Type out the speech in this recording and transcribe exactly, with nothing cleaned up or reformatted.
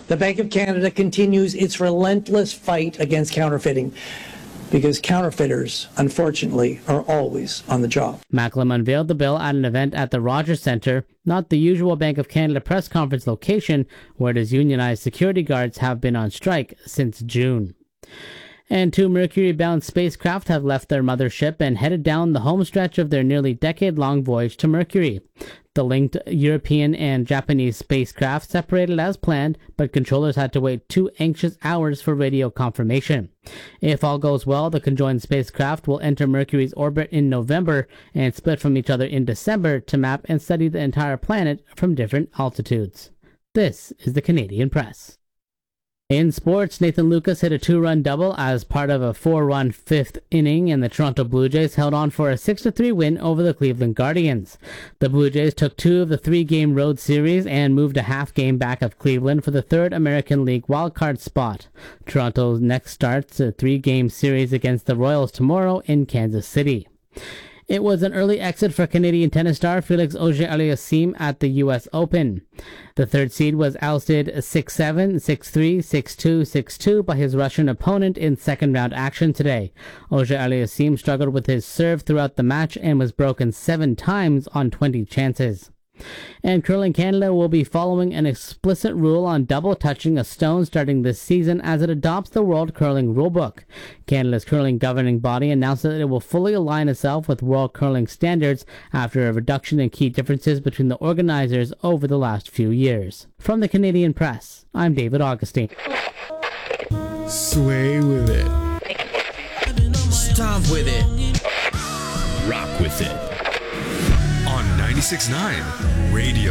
The Bank of Canada continues its relentless fight against counterfeiting, because counterfeiters, unfortunately, are always on the job. Macklem unveiled the bill at an event at the Rogers Centre, not the usual Bank of Canada press conference location, where its unionized security guards have been on strike since June. And two Mercury-bound spacecraft have left their mothership and headed down the home stretch of their nearly decade-long voyage to Mercury. The linked European and Japanese spacecraft separated as planned, but controllers had to wait two anxious hours for radio confirmation. If all goes well, the conjoined spacecraft will enter Mercury's orbit in November and split from each other in December to map and study the entire planet from different altitudes. This is the Canadian Press. In sports, Nathan Lucas hit a two-run double as part of a four-run fifth inning, and the Toronto Blue Jays held on for a six to three win over the Cleveland Guardians. The Blue Jays took two of the three-game road series and moved a half game back of Cleveland for the third American League wildcard spot. Toronto next starts a three-game series against the Royals tomorrow in Kansas City. It was an early exit for Canadian tennis star Felix Auger-Aliassime at the U S Open. The third seed was ousted six seven, six three, six two, six two by his Russian opponent in second-round action today. Auger-Aliassime struggled with his serve throughout the match and was broken seven times on twenty chances. And Curling Canada will be following an explicit rule on double touching a stone starting this season as it adopts the World Curling Rulebook. Canada's curling governing body announced that it will fully align itself with World Curling standards after a reduction in key differences between the organizers over the last few years. From the Canadian Press, I'm David Augustine. Sway with it. Stomp with it. Rock with it. On ninety-six point nine Radio.